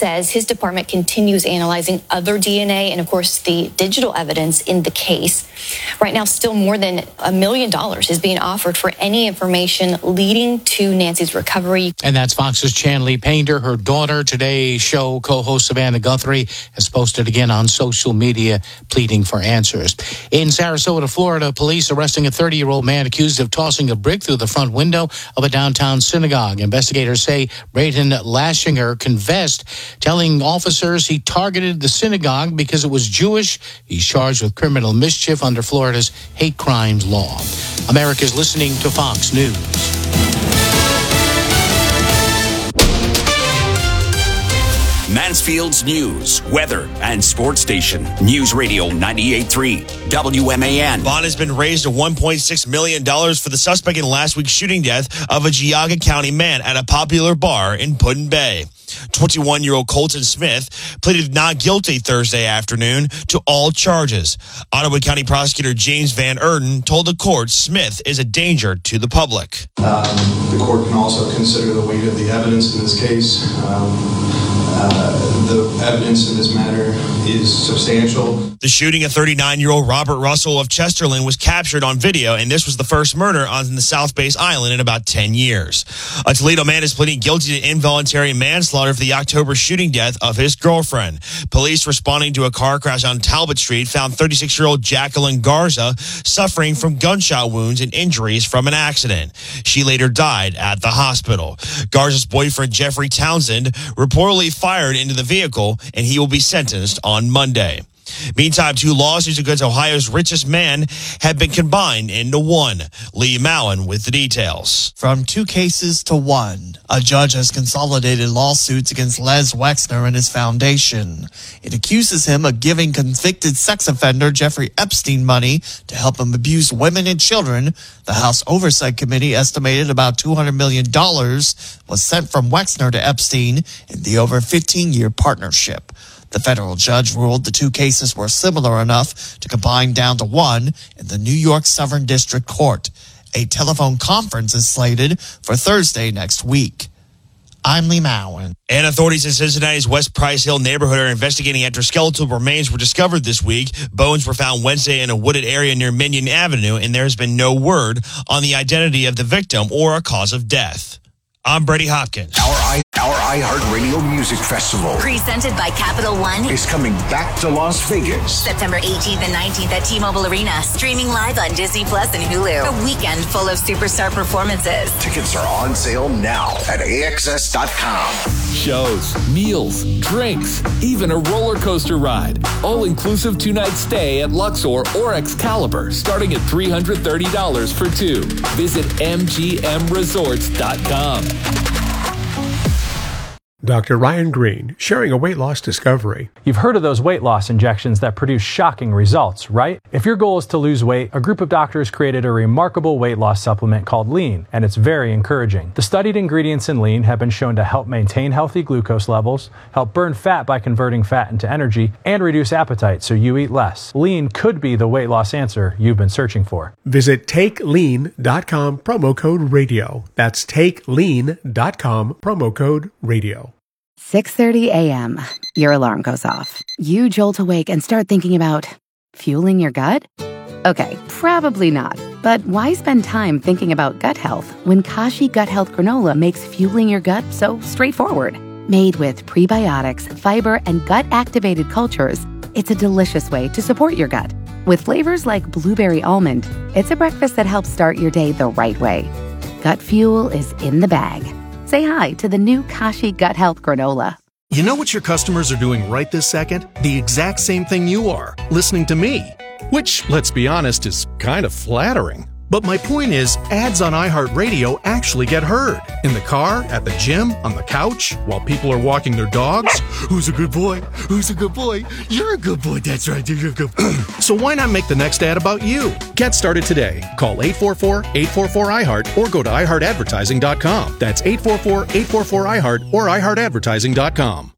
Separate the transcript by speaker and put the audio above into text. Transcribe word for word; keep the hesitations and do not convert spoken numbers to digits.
Speaker 1: says his department continues analyzing other D N A and, of course, the digital evidence in the case. Right now, still more than a million dollars is being offered for any information leading to Nancy's recovery.
Speaker 2: And that's Fox's Chanley Painter. Her daughter, Today's Show co-host Savannah Guthrie, has posted again on social media pleading for answers. In Sarasota, Florida, police arresting a thirty-year-old man accused of tossing a brick through the front window of a downtown synagogue. Investigators say Braden Lashinger confessed, telling officers he targeted the synagogue because it was Jewish. He's charged with criminal mischief under Florida's hate crimes law. America's listening to Fox News.
Speaker 3: Mansfield's news, weather, and sports station. News Radio ninety-eight point three, W M A N.
Speaker 4: Bond has been raised to one point six million dollars for the suspect in last week's shooting death of a Geauga County man at a popular bar in Put-in Bay. twenty-one-year-old Colton Smith pleaded not guilty Thursday afternoon to all charges. Ottawa County Prosecutor James Van Erden told the court Smith is a danger to the public.
Speaker 5: Um, the court can also consider the weight of the evidence in this case. Um, uh, the evidence in this matter is substantial.
Speaker 4: The shooting of thirty-nine-year-old Robert Russell of Chesterland was captured on video, and this was the first murder on the South Base Island in about ten years. A Toledo man is pleading guilty to involuntary manslaughter for the October shooting death of his girlfriend. Police responding to a car crash on Talbot Street found thirty-six-year-old Jacqueline Garza suffering from gunshot wounds and injuries from an accident. She later died at the hospital. Garza's boyfriend, Jeffrey Townsend, reportedly fired into the vehicle, and he will be sentenced on Monday. Meantime, two lawsuits against Ohio's richest man have been combined into one. Lee Malin with the details.
Speaker 6: From two cases to one, a judge has consolidated lawsuits against Les Wexner and his foundation. It accuses him of giving convicted sex offender Jeffrey Epstein money to help him abuse women and children. The House Oversight Committee estimated about two hundred million dollars was sent from Wexner to Epstein in the over fifteen-year partnership. The federal judge ruled the two cases were similar enough to combine down to one in the New York Southern District Court. A telephone conference is slated for Thursday next week. I'm Lee Mowen.
Speaker 4: And authorities in Cincinnati's West Price Hill neighborhood are investigating after skeletal remains were discovered this week. Bones were found Wednesday in a wooded area near Minion Avenue, and there has been no word on the identity of the victim or a cause of death. I'm Brady Hopkins.
Speaker 3: Our I, our iHeartRadio Music Festival,
Speaker 7: presented by Capital One,
Speaker 3: is coming back to Las Vegas.
Speaker 7: September eighteenth and nineteenth at T-Mobile Arena. Streaming live on Disney Plus and Hulu. A weekend full of superstar performances.
Speaker 3: Tickets are on sale now at A X S dot com.
Speaker 8: Shows, meals, drinks, even a roller coaster ride. All-inclusive two-night stay at Luxor or Excalibur, starting at three hundred thirty dollars for two. Visit M G M resorts dot com.
Speaker 9: Doctor Ryan Green, sharing a weight loss discovery.
Speaker 10: You've heard of those weight loss injections that produce shocking results, right? If your goal is to lose weight, a group of doctors created a remarkable weight loss supplement called Lean, and it's very encouraging. The studied ingredients in Lean have been shown to help maintain healthy glucose levels, help burn fat by converting fat into energy, and reduce appetite so you eat less. Lean could be the weight loss answer you've been searching for.
Speaker 9: Visit take lean dot com, promo code radio. That's take lean dot com, promo code radio.
Speaker 11: six thirty a.m. Your alarm goes off. You jolt awake and start thinking about fueling your gut? Okay, probably not. But why spend time thinking about gut health when Kashi Gut Health Granola makes fueling your gut so straightforward? Made with prebiotics, fiber, and gut-activated cultures, it's a delicious way to support your gut. With flavors like blueberry almond, it's a breakfast that helps start your day the right way. Gut fuel is in the bag. Say hi to the new Kashi Gut Health Granola.
Speaker 12: You know what your customers are doing right this second? The exact same thing you are, listening to me. Which, let's be honest, is kind of flattering. But my point is, ads on iHeartRadio actually get heard. In the car, at the gym, on the couch, while people are walking their dogs. Who's a good boy? Who's a good boy? You're a good boy. That's right. You're a good boy. So why not make the next ad about you? Get started today. Call eight four four, eight four four, I heart or go to i heart advertising dot com. That's eight four four, eight four four, I heart or i heart advertising dot com.